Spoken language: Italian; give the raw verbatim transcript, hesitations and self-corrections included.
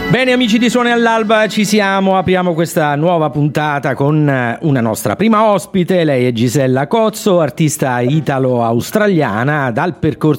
Bene amici di Suoni all'Alba, ci siamo, apriamo questa nuova puntata con una nostra prima ospite. Lei è Gisella Cozzo, artista italo-australiana dal percorso